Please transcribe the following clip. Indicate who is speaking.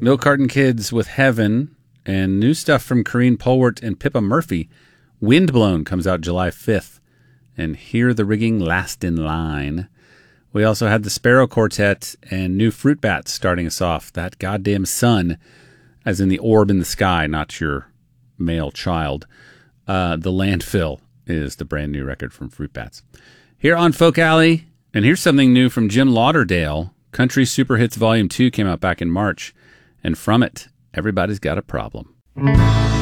Speaker 1: Milk Carton Kids with Heaven, and new stuff from Corrine Polwart and Pippa Murphy. Windblown comes out July 5th, and Hear the Rigging Last in Line. We also had the Sparrow Quartet and new Fruit Bats starting us off. That Goddamn Sun, as in the orb in the sky, not your male child. The Landfill is the brand new record from Fruit Bats. Here on Folk Alley, and here's something new from Jim Lauderdale. Country Super Hits Volume 2 came out back in March, and from it, Everybody's Got a Problem.